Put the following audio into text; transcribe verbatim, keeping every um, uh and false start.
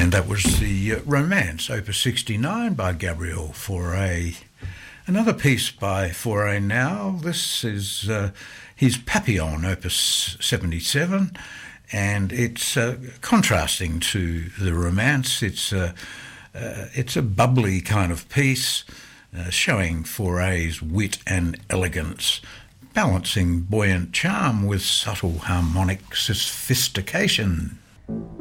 And that was the uh, Romance, Opus sixty-nine by Gabriel Fauré. Another piece by Fauré now. This is uh, his Papillon, Opus seventy-seven, and it's uh, contrasting to the Romance. It's a, uh, it's a bubbly kind of piece, uh, showing Fauré's wit and elegance, balancing buoyant charm with subtle harmonic sophistication.